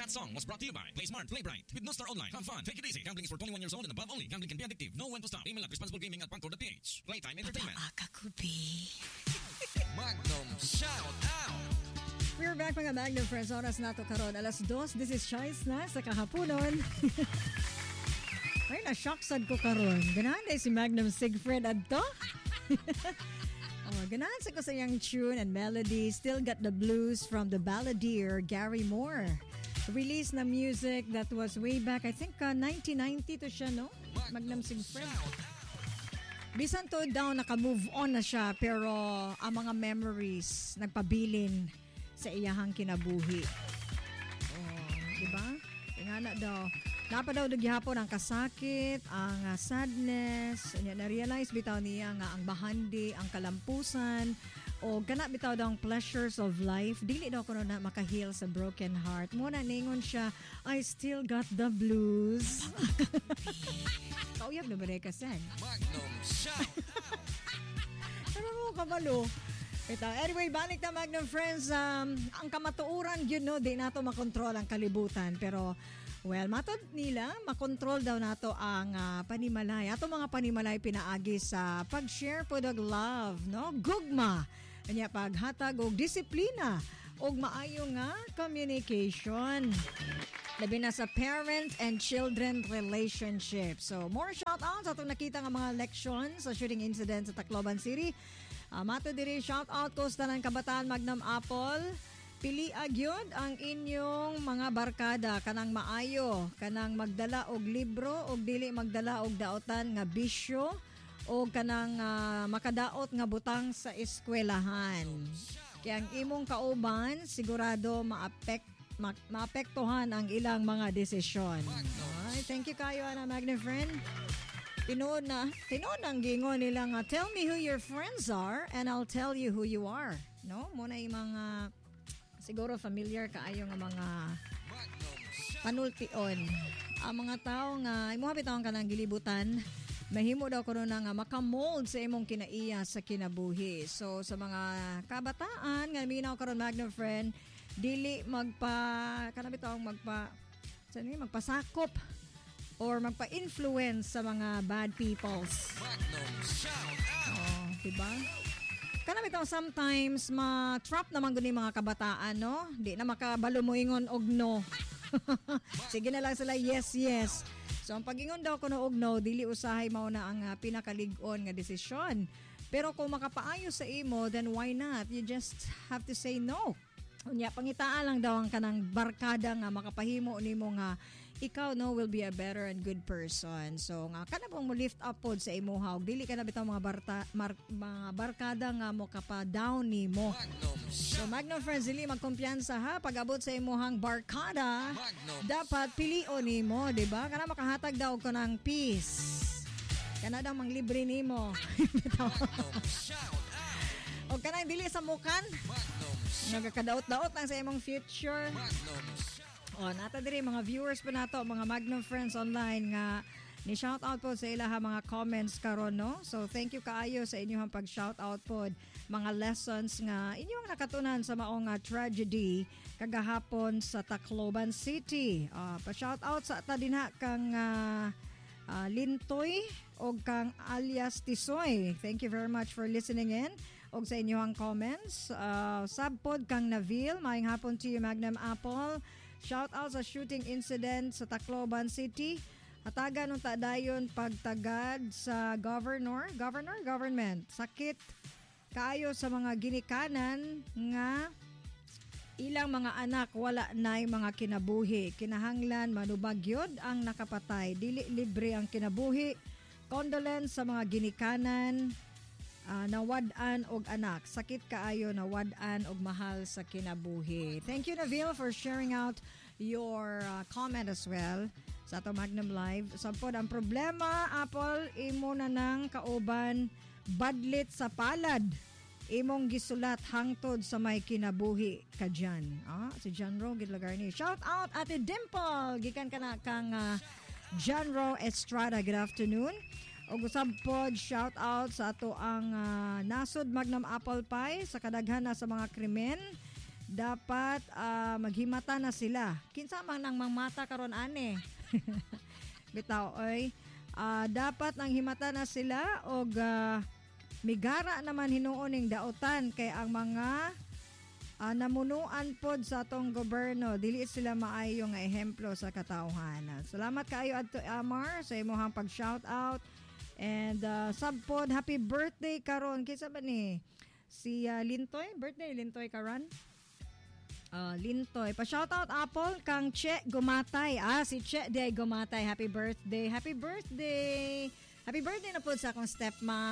That song was brought to you by Play Smart, Play Bright. With No Star Online, have fun, take it easy. Gambling is for 21 years old and above only. Gambling can be addictive. Know when to stop. Email at responsiblegaming@pangko.ph. Playtime Entertainment. Magnum Shout Out! We're back mga Magnum friends. Oras na to karon. 2:00. This is Choice na sa kahaponon. Ay, na-shock sad ko karon. Ganahan day si Magnum Sigfred adto. Ganahan sa ko sa yung tune and melody. Still got the blues from the balladeer Gary Moore. Release na music that was way back, I think 1990 to siya, no? Magnum Sigfred. Bisan to daw naka-move on na siya, pero ang mga memories nagpabilin sa iyahang kinabuhi. Diba? Tingana daw. Napa daw nagyapon ang kasakit, ang sadness, na-realize bitaw niya nga ang bahandi, ang kalampusan, o kana bitaw daw ang pleasures of life. Dili daw kuno na makahil sa broken heart. Muna ningon siya, I still got the blues. Kauyab na ba rin kasan? Magnum Shout Out! Ano mo kabalo? Ito. Anyway, balik na Magnum friends. Ang kamatuuran, di nato makontrol ang kalibutan. Pero, well, matod nila, makontrol daw nato ang panimalay. Ato mga panimalay pinaagi sa pag-share po ng love, no? Gugma. Kanya paghatag og disiplina og maayo nga communication. Labi na sa parent and children relationship. So, more shout-outs atong nakita nga mga leksyon sa shooting incident sa Tacloban City. Mato diri shout-out ko sa tanan kabataan Magnum Apple. Pili agyod ang inyong mga barkada kanang maayo, kanang magdala og libro og dili magdala og daotan nga bisyo o kanang makadaot nga butang sa eskwelahan. Kaya ang imong kauban sigurado maapektuhan ang ilang mga desisyon. Ay, thank you kayo na Magnum friend. Tinood ang gingon nila nga, tell me who your friends are and I'll tell you who you are. No? Muna yung mga siguro familiar kaayo nga mga panultion. Ang mga tao nga imo bitaw ka ng gilibutan, mahimo daw kuno na nga makamold sa imong kinaiya sa kinabuhi. So sa mga kabataan nga minaw karon Magnum friend, dili magpasakop or magpa-influence sa mga bad peoples. Magnum Shout Out! Diba? Kanami ito sometimes ma-trap naman guni mga kabataan, no? Di na makabalo mo ingon og no. Sige na lang sila yes. So ang pag-ingon daw kuno og no, dili usahay mao na ang pinakalig-on nga desisyon. Pero kung makapaayo sa imo, then why not? You just have to say no. Unya pangitaan lang daw ang kanang barkada nga makapahimo nimo nga ikaw will be a better and good person. So nga kana pong mo lift up pod sa imuha ug dili ka na bitaw mga barkada nga mo kapa-down nimo. So Magnum friends, dili magkumpiyansa ha pag-abot sa imuhang barkada. Dapat pilion nimo, di ba? Kana makahatag daw ko ng peace. Kana daw manglibre nimo. O kana dili sa mukan. Nagakadaot-daot lang sa imong future. Nata diri mga viewers pa nato, mga Magnum friends online nga ni shout out po sa ilaha mga comments karon, no? So thank you kaayo sa inyong pag shout out po mga lessons nga inyong nakatunan sa maong tragedy kagahapon sa Tacloban City. Pa shout out sa ta dinha kang Lintoy og kang alias Tisoy. Thank you very much for listening in og sa inyong comments. Sabpod kang Naville, maayong hapon to you Magnum Apple. Shout out sa shooting incident sa Tacloban City. Hatagan ng tadayon pagtagad sa government. Sakit kaayo sa mga ginikanan nga ilang mga anak wala nay mga kinabuhi. Kinahanglan manubagyod ang nakapatay. Dili libre ang kinabuhi. Condolence sa mga ginikanan nawad-an og anak. Sakit kaayo nawad-an og mahal sa kinabuhi. Thank you Naville for sharing out your comment as well sa ato Magnum Live. Sampod ang problema, Apple, imo na nang kauban badlit sa palad. Imong gisulat hangtod sa may kinabuhi ka dyan. Si John Ro Gidlagarni. Shout out Ate Dimple. Gikan ka na kang John Ro Estrada. Good afternoon. O gusab pod shout out sa ato ang nasod Magnum Apple Pie sa kadaghan na sa mga krimen dapat maghimata na sila. Kinsa man nang mangmata karon ane. Bitaw oy. Dapat nang himata na sila og migara naman hinuon ning daotan kay ang mga namunuan pod sa atong gobyerno dili sila maayo nga ehemplo sa katawhan. Salamat kaayo adto Amar sa imong pag-shout out and sabpod happy birthday karon kinsa ba ni si Lintoy, birthday Lintoy karon. Lintoy. Pa-shoutout Apple kang Che Gumatay. Si Che Day Gumatay. Happy birthday. Happy birthday. Happy birthday na po sa akong stepmom.